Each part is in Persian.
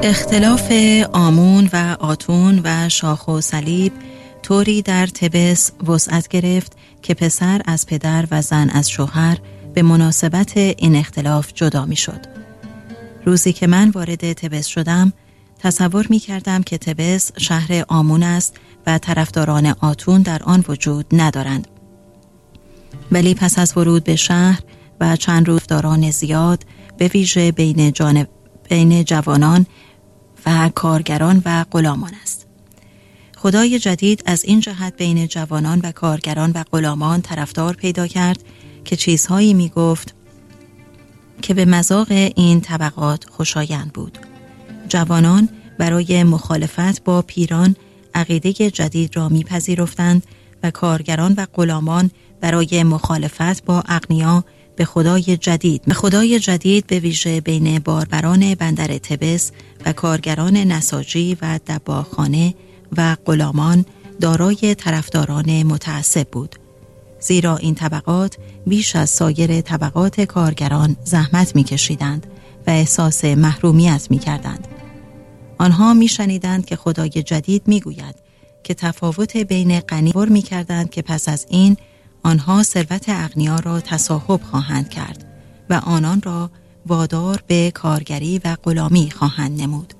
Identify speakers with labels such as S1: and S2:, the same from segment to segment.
S1: اختلاف آمون و آتون و شاخ و صلیب طوری در طبس وسعت گرفت که پسر از پدر و زن از شوهر به مناسبت این اختلاف جدا می شد. روزی که من وارد طبس شدم تصور می کردم که طبس شهر آمون است و طرفداران آتون در آن وجود ندارند. ولی پس از ورود به شهر و چند روز داران زیاد به ویژه بین جوانان و کارگران و غلامان است. خدای جدید از این جهت بین جوانان و کارگران و غلامان طرفدار پیدا کرد که چیزهایی می گفت که به مذاق این طبقات خوشایند بود. جوانان برای مخالفت با پیران عقیده جدید را می پذیرفتند و کارگران و غلامان برای مخالفت با اغنیا به خدای جدید به ویژه بین باربران بندر طبس و کارگران نساجی و دباغخانه و غلامان دارای طرفداران متعصب بود، زیرا این طبقات بیش از سایر طبقات کارگران زحمت می‌کشیدند و احساس محرومیت می‌کردند. آنها می‌شنیدند که خدای جدید می‌گوید که تفاوت بین غنی می‌کردند که پس از این آنها ثروت اغنیا را تصاحب خواهند کرد و آنان را وادار به کارگری و غلامی خواهند نمود.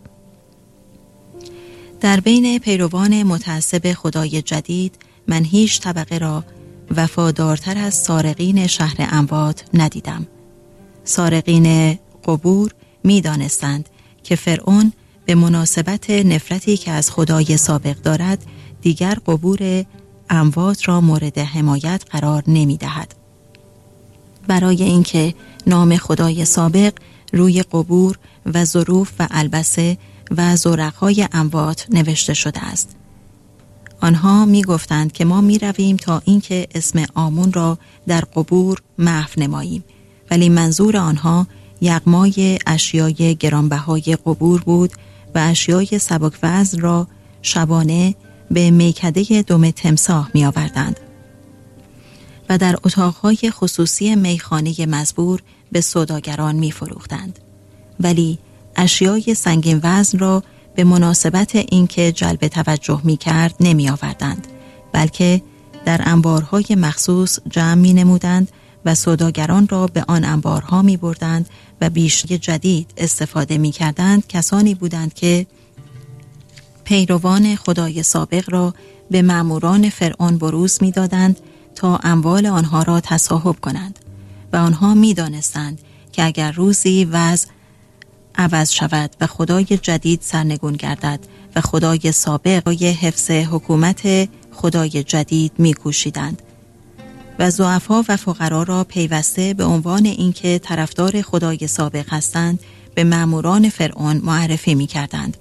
S1: در بین پیروان متعصب خدای جدید من هیچ طبقه را وفادارتر از سارقین شهر اموات ندیدم. سارقین قبور می دانستند که فرعون به مناسبت نفرتی که از خدای سابق دارد دیگر قبور اموات را مورد حمایت قرار نمی دهد. برای اینکه نام خدای سابق روی قبور و ظروف و البسه و زرقهای اموات نوشته شده است. آنها می گفتند که ما می رویم تا اینکه اسم آمون را در قبور محو نماییم، ولی منظور آنها یغمای اشیای گرانبهای قبور بود و اشیای سبک وزن را شبانه به میکده دم تمساح می آوردند و در اتاقهای خصوصی میخانه مزبور به سوداگران می فروختند، ولی اشیای سنگین وزن را به مناسبت اینکه جلب توجه می کرد نمی آوردند، بلکه در انبارهای مخصوص جمع می نمودند و سوداگران را به آن انبارها می بردند و بیشتر جدید استفاده می کردند. کسانی بودند که پیروان خدای سابق را به ماموران فرعون بروز می دادند تا اموال آنها را تصاحب کنند و آنها می دانستند که اگر روزی وضع عوض شود و خدای جدید سرنگون گردد و خدای سابق برای حفظ حکومت خدای جدید می کوشیدند و ضعفا و فقرا را پیوسته به عنوان اینکه طرفدار خدای سابق هستند به ماموران فرعون معرفی می کردند.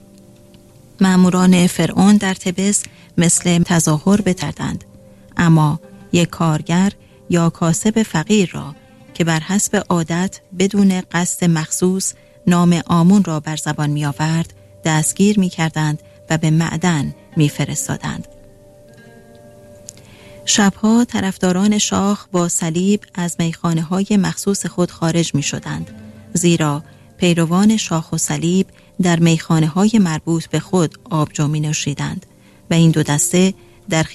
S1: ماموران فرعون در طبس مثل تظاهر بتردند، اما یک کارگر یا کاسب فقیر را که بر حسب عادت بدون قصد مخصوص نام آمون را بر زبان می آورد دستگیر می کردند و به معدن می فرستادند. شبها طرفداران شاخ با صلیب از میخانه های مخصوص خود خارج می شدند، زیرا پیروان شاخ و صلیب در میخانه های مربوط به خود آبجو می نوشیدند و این دو دسته در